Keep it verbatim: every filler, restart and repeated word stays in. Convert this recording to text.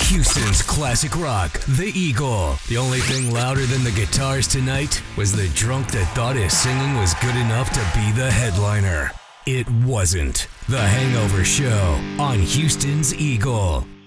Houston's classic rock, The Eagle. The only thing louder than the guitars tonight was the drunk that thought his singing was good enough to be the headliner. It wasn't. The Hangover Show on Houston's Eagle.